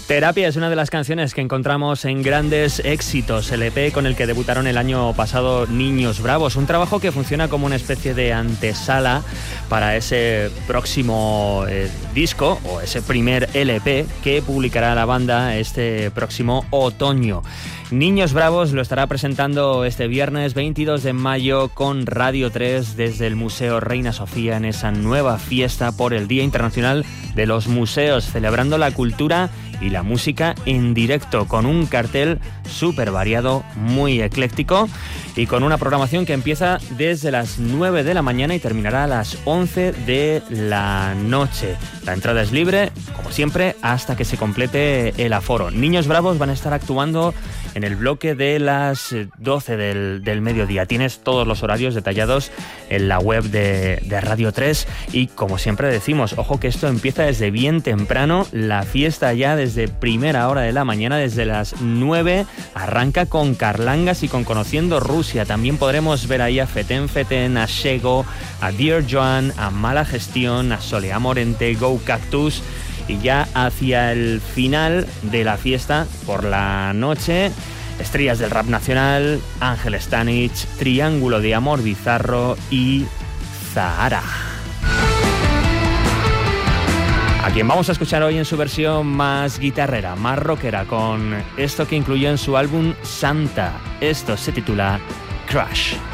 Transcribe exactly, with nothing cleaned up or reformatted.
Terapia es una de las canciones que encontramos en Grandes Éxitos, el E P con el que debutaron el año pasado Niños Bravos, un trabajo que funciona como una especie de antesala para ese próximo eh, disco o ese primer L P que publicará la banda este próximo otoño. Niños Bravos lo estará presentando este viernes veintidós de mayo con Radio tres desde el Museo Reina Sofía en esa nueva fiesta por el Día Internacional de los Museos, celebrando la cultura y la música en directo, con un cartel súper variado, muy ecléctico y con una programación que empieza desde las nueve de la mañana y terminará a las once de la noche. La entrada es libre, como siempre, hasta que se complete el aforo. Niños Bravos van a estar actuando en el bloque de las doce del, del mediodía. Tienes todos los horarios detallados en la web de, de Radio tres y, como siempre decimos, ojo que esto empieza desde bien temprano, la fiesta ya desde primera hora de la mañana, desde las nueve, arranca con carlangas y con Conociendo Rusia. También podremos ver ahí a Feten Feten, a Shego, a Dear Joan, a Mala Gestión, a Soleá Morente, Go Cactus. Y ya hacia el final de la fiesta, por la noche, estrellas del rap nacional, Ángel Stanich, Triángulo de Amor Bizarro y Zahara. A quien vamos a escuchar hoy en su versión más guitarrera, más rockera, con esto que incluyó en su álbum Santa. Esto se titula Crash.